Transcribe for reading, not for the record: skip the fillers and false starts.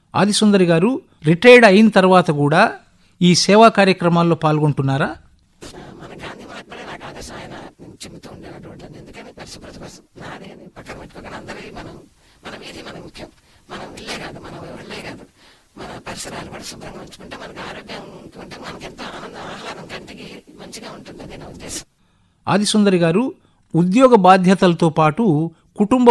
ఆదిసుందరి గారు రిటైర్డ్ అయిన తర్వాత కూడా ఈ సేవా కార్యక్రమాల్లో పాల్గొంటున్నారా? మన గాంధీ మహాత్ముడే నాకు ఆదర్శం. ఆయన చెబుతూ ఉండేటటువంటి ఎందుకని పరిశుభ్రత కోసం నాది అని పక్కన పెట్టుకోకుండా అందరికీ మనం ఏది మనకు ముఖ్యం. మనం ఇల్లే కాదు, మన ఒళ్ళే కాదు, మన పరిసరాలు కూడా శుభ్రంగా ఉంచుకుంటే మనకు ఆరోగ్యం ఉంటే మనకి ఎంతో ఆనందం, ఆహ్లాదం, కంటికి మంచిగా ఉంటుంది. అదే నా ఉద్దేశం. ఆదిసుందరి గారు ఉద్యోగ బాధ్యతలతో పాటు కుటుంబ